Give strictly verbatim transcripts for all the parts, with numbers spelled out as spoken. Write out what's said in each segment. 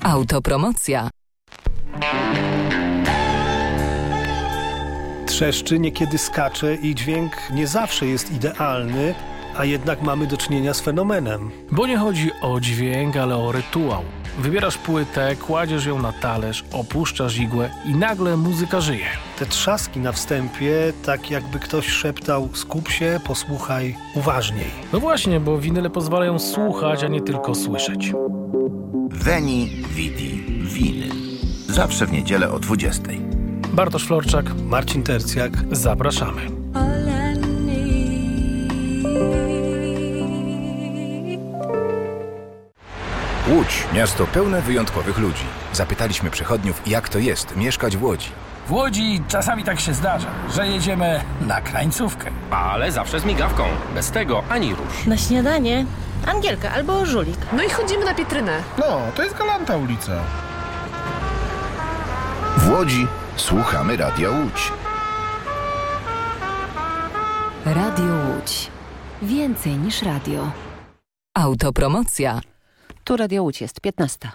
Autopromocja. Trzeszczy, niekiedy skacze i dźwięk nie zawsze jest idealny, a jednak mamy do czynienia z fenomenem. Bo nie chodzi o dźwięk, ale o rytuał. Wybierasz płytę, kładziesz ją na talerz, opuszczasz igłę i nagle muzyka żyje. Te trzaski na wstępie, tak jakby ktoś szeptał: skup się, posłuchaj uważniej. No właśnie, bo winyle pozwalają słuchać, a nie tylko słyszeć. Veni, Vidi, Winyl. Zawsze w niedzielę o dwudziestej. Bartosz Florczak, Marcin Tercjak. Zapraszamy. Łódź, miasto pełne wyjątkowych ludzi. Zapytaliśmy przechodniów, jak to jest mieszkać w Łodzi. W Łodzi czasami tak się zdarza, że jedziemy na krańcówkę. Ale zawsze z migawką. Bez tego ani rusz. Na śniadanie Angielka albo żulik. No i chodzimy na Pietrynę. No, to jest Galanta ulica. W Łodzi słuchamy Radia Łódź. Radio Łódź. Więcej niż radio. Autopromocja. Tu Radio Łódź, jest piętnasta.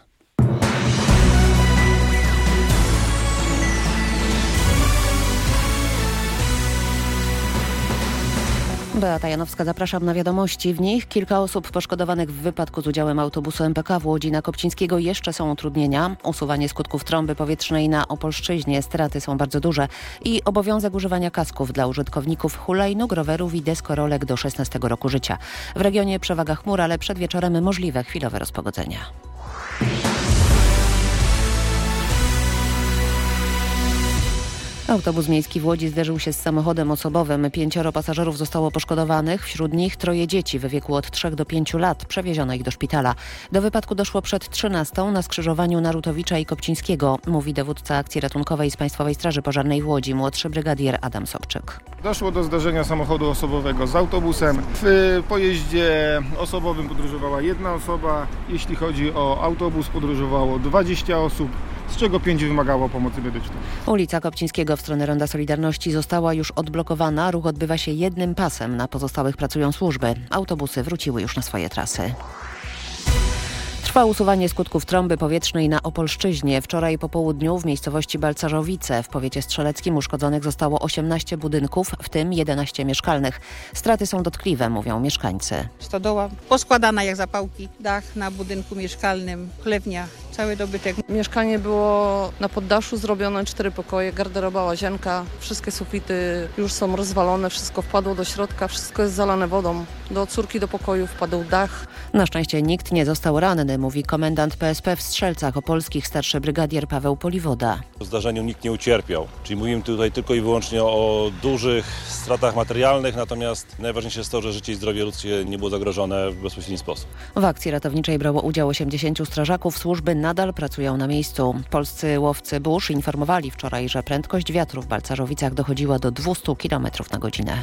Beata Janowska, zapraszam na wiadomości. W nich kilka osób poszkodowanych w wypadku z udziałem autobusu M P K w Łodzi na Kopcińskiego. Jeszcze są utrudnienia. Usuwanie skutków trąby powietrznej na Opolszczyźnie. Straty są bardzo duże. I obowiązek używania kasków dla użytkowników hulajnóg, rowerów i deskorolek do szesnastego roku życia. W regionie przewaga chmur, ale przed wieczorem możliwe chwilowe rozpogodzenia. Autobus miejski w Łodzi zderzył się z samochodem osobowym. Pięcioro pasażerów zostało poszkodowanych, wśród nich troje dzieci w wieku od trzech do pięciu lat. Przewieziono ich do szpitala. Do wypadku doszło przed trzynastą na skrzyżowaniu Narutowicza i Kopcińskiego, mówi dowódca akcji ratunkowej z Państwowej Straży Pożarnej w Łodzi, młodszy brygadier Adam Sobczyk. Doszło do zdarzenia samochodu osobowego z autobusem. W pojeździe osobowym podróżowała jedna osoba. Jeśli chodzi o autobus, podróżowało dwadzieścia osób, z czego pięć wymagało pomocy medycznej. Ulica Kopcińskiego w stronę Ronda Solidarności została już odblokowana. Ruch odbywa się jednym pasem. Na pozostałych pracują służby. Autobusy wróciły już na swoje trasy. Trwa usuwanie skutków trąby powietrznej na Opolszczyźnie. Wczoraj po południu w miejscowości Balcarzowice w powiecie strzeleckim uszkodzonych zostało osiemnaście budynków, w tym jedenaście mieszkalnych. Straty są dotkliwe, mówią mieszkańcy. Stodoła poskładana jak zapałki, dach na budynku mieszkalnym, chlewnia, cały dobytek. Mieszkanie było na poddaszu zrobione, cztery pokoje, garderoba, łazienka. Wszystkie sufity już są rozwalone, wszystko wpadło do środka, wszystko jest zalane wodą. Do córki do pokoju wpadł dach. Na szczęście nikt nie został ranny, mówi komendant P S P w Strzelcach Opolskich, starszy brygadier Paweł Poliwoda. W zdarzeniu nikt nie ucierpiał, czyli mówimy tutaj tylko i wyłącznie o dużych stratach materialnych, natomiast najważniejsze jest to, że życie i zdrowie ludzkie nie było zagrożone w bezpośredni sposób. W akcji ratowniczej brało udział osiemdziesięciu strażaków, służby nadal pracują na miejscu. Polscy łowcy burz informowali wczoraj, że prędkość wiatru w Balcarzowicach dochodziła do dwieście kilometrów na godzinę.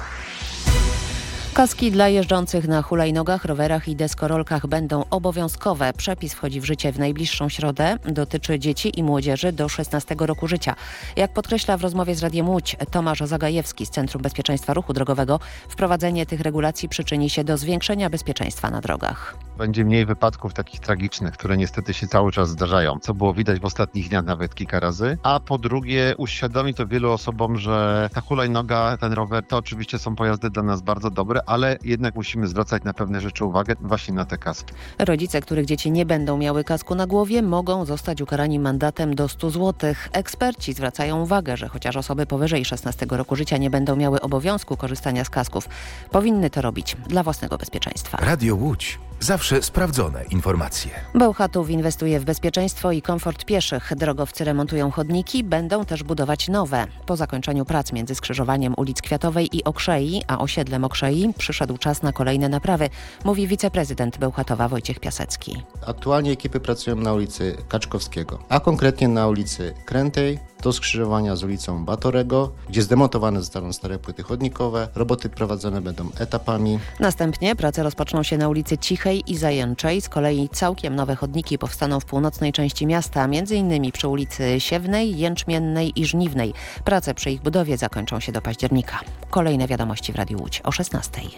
Kaski dla jeżdżących na hulajnogach, rowerach i deskorolkach będą obowiązkowe. Przepis wchodzi w życie w najbliższą środę. Dotyczy dzieci i młodzieży do szesnastego roku życia. Jak podkreśla w rozmowie z Radiem Łódź Tomasz Zagajewski z Centrum Bezpieczeństwa Ruchu Drogowego, wprowadzenie tych regulacji przyczyni się do zwiększenia bezpieczeństwa na drogach. Będzie mniej wypadków takich tragicznych, które niestety się cały czas zdarzają, co było widać w ostatnich dniach nawet kilka razy. A po drugie uświadomi to wielu osobom, że ta hulajnoga, ten rower to oczywiście są pojazdy dla nas bardzo dobre, ale jednak musimy zwracać na pewne rzeczy uwagę, właśnie na te kaski. Rodzice, których dzieci nie będą miały kasku na głowie, mogą zostać ukarani mandatem do stu złotych. Eksperci zwracają uwagę, że chociaż osoby powyżej szesnastego roku życia nie będą miały obowiązku korzystania z kasków, powinny to robić dla własnego bezpieczeństwa. Radio Łódź. Zawsze sprawdzone informacje. Bełchatów inwestuje w bezpieczeństwo i komfort pieszych. Drogowcy remontują chodniki, będą też budować nowe. Po zakończeniu prac między skrzyżowaniem ulic Kwiatowej i Okrzei, a osiedlem Okrzei, przyszedł czas na kolejne naprawy, mówi wiceprezydent Bełchatowa Wojciech Piasecki. Aktualnie ekipy pracują na ulicy Kaczkowskiego, a konkretnie na ulicy Krętej, do skrzyżowania z ulicą Batorego, gdzie zdemontowane zostaną stare płyty chodnikowe. Roboty prowadzone będą etapami. Następnie prace rozpoczną się na ulicy Cichej i Zajęczej. Z kolei całkiem nowe chodniki powstaną w północnej części miasta, między innymi przy ulicy Siewnej, Jęczmiennej i Żniwnej. Prace przy ich budowie zakończą się do października. Kolejne wiadomości w Radiu Łódź o szesnastej.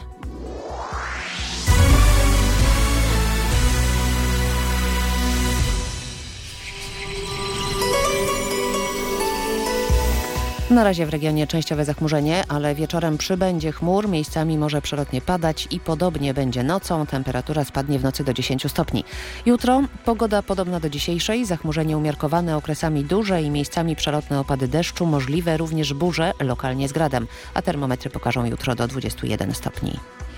Na razie w regionie częściowe zachmurzenie, ale wieczorem przybędzie chmur, miejscami może przelotnie padać i podobnie będzie nocą. Temperatura spadnie w nocy do dziesięć stopni. Jutro pogoda podobna do dzisiejszej, zachmurzenie umiarkowane, okresami duże i miejscami przelotne opady deszczu, możliwe również burze, lokalnie z gradem, a termometry pokażą jutro do dwudziestu jeden stopni.